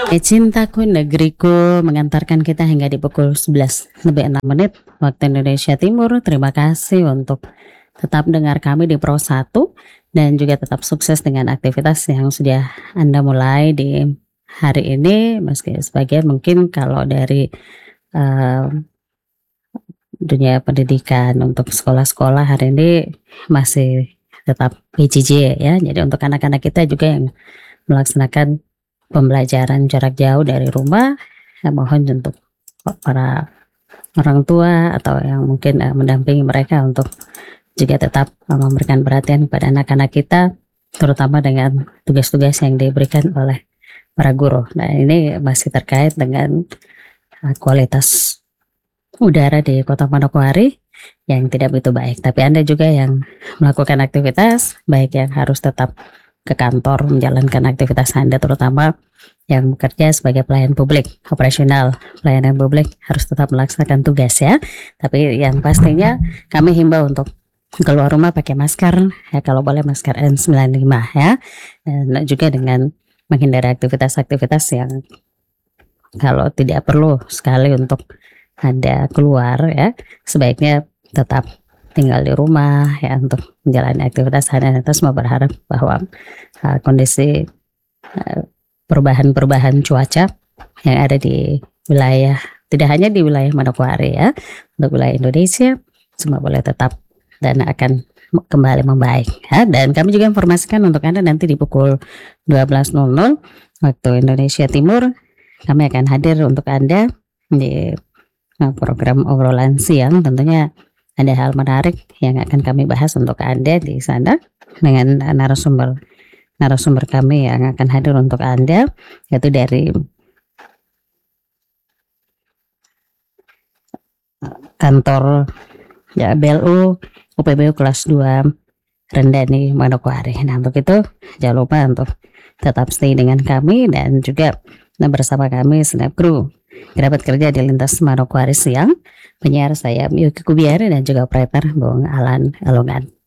Cintaku negeriku mengantarkan kita hingga di pukul 11 lebih 6 menit waktu Indonesia Timur. Terima kasih untuk tetap dengar kami di Pro 1 dan juga tetap sukses dengan aktivitas yang sudah Anda mulai di hari ini. Meski sebagian mungkin kalau dari eh, dunia pendidikan untuk sekolah-sekolah hari ini masih tetap PJJ ya. Jadi untuk anak-anak kita juga yang melaksanakan pembelajaran jarak jauh dari rumah, mohon untuk para orang tua atau yang mungkin mendampingi mereka untuk juga tetap memberikan perhatian kepada anak-anak kita, terutama dengan tugas-tugas yang diberikan oleh para guru. Nah, ini masih terkait dengan kualitas udara di Kota Manokwari yang tidak begitu baik. Tapi Anda juga yang melakukan aktivitas, baik yang harus tetap ke kantor menjalankan aktivitas Anda, terutama yang bekerja sebagai pelayan publik, operasional pelayanan publik harus tetap melaksanakan tugas ya. Tapi yang pastinya kami himbau untuk keluar rumah pakai masker ya, kalau boleh masker N95 ya, dan juga dengan menghindari aktivitas-aktivitas yang kalau tidak perlu sekali untuk Anda keluar ya, sebaiknya tetap tinggal di rumah ya untuk menjalani aktivitas Anda. Kita semua berharap bahwa kondisi perubahan-perubahan cuaca yang ada di wilayah, tidak hanya di wilayah Manokwari ya, untuk wilayah Indonesia semua boleh tetap dan akan kembali membaik ya. Dan kami juga informasikan untuk Anda nanti di pukul 12.00 waktu Indonesia Timur kami akan hadir untuk Anda di program obrolan siang. Tentunya ada hal menarik yang akan kami bahas untuk Anda di sana dengan narasumber kami yang akan hadir untuk Anda, yaitu dari kantor ya, BLU UPBU kelas 2 Rendani Manokwari. Nah, untuk itu jangan lupa untuk tetap stay dengan kami dan juga bersama kami Snap Crew Kerabat Kerja di Lintas Manokwari Siang. Penyiar saya Miyuki Kubiari dan juga operator Bung Alan Alungan.